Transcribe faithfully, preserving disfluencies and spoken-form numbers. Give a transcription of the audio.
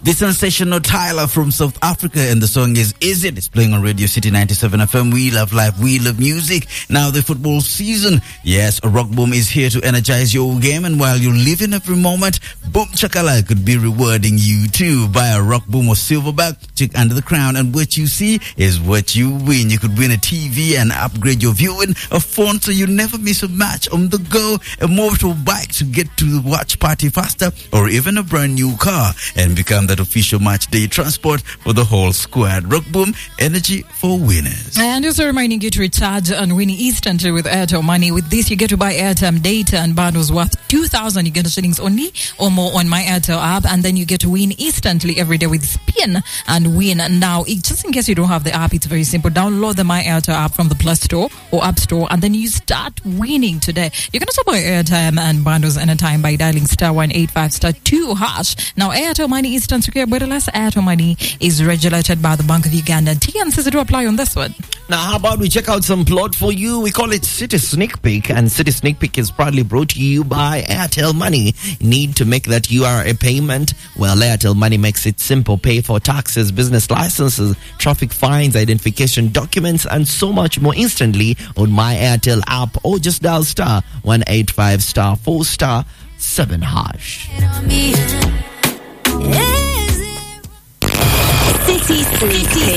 The sensational Tyler from South Africa, and the song is Is It? It's playing on Radio City ninety-seven F M. We love life, we love music. Now the football season, yes, Rock Boom is here to energize your game, and while you're living every moment, Boom Chakala could be rewarding you too. Buy a Rock Boom or Silverback, check under the crown, and what you see is what you win. You could win a T V and upgrade your viewing, a phone so you never miss a match on the go, a motorbike to get to the watch party faster, or even a brand new car, and become that official match day transport for the whole squad. Rock Boom, energy for winners. And also reminding you to recharge and win instantly with Airtel Money. With this, you get to buy airtime, data, and bundles worth two thousand. You get shillings only or more on my Airtel app, and then you get to win instantly every day with Spin and Win. Now, just in case you don't have the app, it's very simple. Download the My Airtel app from the Play Store or App Store, and then you start winning today. You can also buy airtime and bundles anytime by dialing star one eight five star two hash. Now, Airtel Money instant secure borderless. Airtel Money is regulated by the Bank of Uganda. T N says to apply on this one. Now, how about we check out some plot for you? We call it City Sneak Peek, and City Sneak Peek is proudly brought to you by Airtel Money. Need to make that U R A payment? Well, Airtel Money makes it simple. Pay for taxes, business licenses, traffic fines, identification documents, and so much more instantly on My Airtel app, or just dial star one eight five star four star seven hash. City Sneak Peek.